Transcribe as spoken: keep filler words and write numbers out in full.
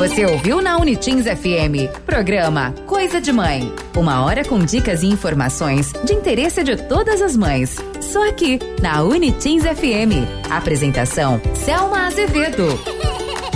Você ouviu na Unitins F M. Programa Coisa de Mãe. Uma hora com dicas e informações de interesse de todas as mães. Só aqui, na Unitins F M. Apresentação, Selma Azevedo.